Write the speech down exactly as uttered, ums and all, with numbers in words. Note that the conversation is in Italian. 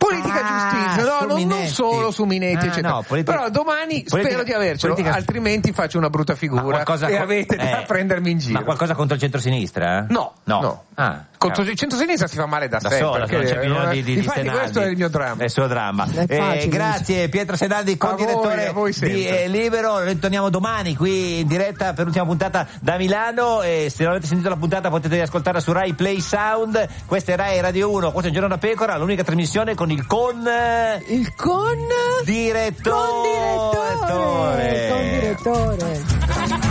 Politica Ah, giustizia, no, su non, non Minetti. solo su Minetti, Ah, eccetera. no, politica- Però domani politica- spero di avercelo, politica- altrimenti faccio una brutta Ma figura qualcosa e co- avete da eh, prendermi in giro. Ma qualcosa contro il centro-sinistra? No, no. no. Ah, Contro cavolo. il centro-sinistra si fa male da, da sempre. sola, perché, non c'è bisogno di, di, di infatti Stenaldi. questo è il mio dramma. È il suo dramma. È Eh, facile. grazie Pietro Senaldi, A voi, condirettore a voi di sempre. eh, Libero. Ritorniamo domani qui in diretta per l'ultima puntata da Milano, e se non avete sentito la puntata potete ascoltarla su Rai Play Sound. Questa è Rai Radio uno, questo è Un Giorno da Pecora, l'unica trasmissione con il con Il con direttore. con direttore, con direttore.